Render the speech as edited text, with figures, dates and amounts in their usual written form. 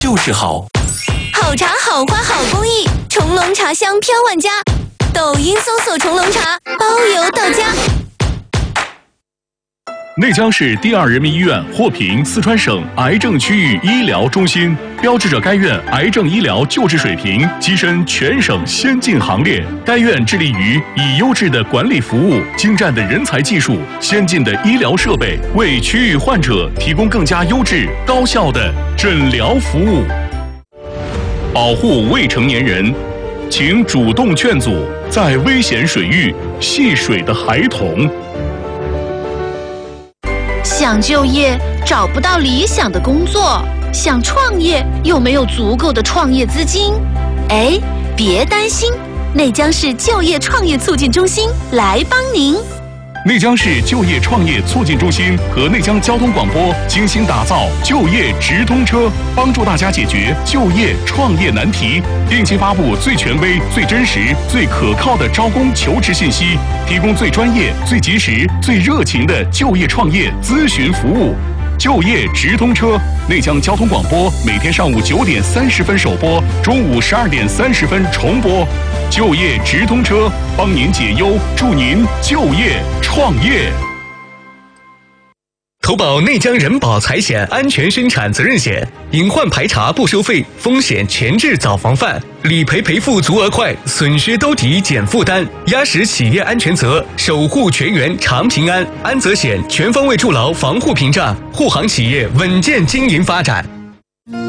就是好。 好茶好花好工艺，重龙茶香飘万家。抖音搜索重龙茶，包邮到家。 内江市第2人民医院获评四川省癌症区域医疗中心，标志着该院癌症医疗救治水平跻身全省先进行列。该院致力于以优质的管理服务、精湛的人才技术、先进的医疗设备，为区域患者提供更加优质、高效的诊疗服务。保护未成年人，请主动劝阻在危险水域戏水的孩童。 想就业找不到理想的工作，想创业又没有足够的创业资金。哎，别担心，内江市就业创业促进中心来帮您。 内江市就业创业促进中心和内江交通广播精心打造就业直通车，帮助大家解决就业创业难题，定期发布最权威、最真实、最可靠的招工求职信息，提供最专业、最及时、最热情的就业创业咨询服务。就业直通车，内江交通广播每天上午9点30分首播，中午12点30分重播。就业直通车，帮您解忧，助您就业创业。 投保内江人保财险安全生产责任险，隐患排查不收费，风险前置早防范，理赔赔付足额快，损失兜底减负担，压实企业安全责，守护全员长平安。安责险全方位筑牢防护屏障，护航企业稳健经营发展。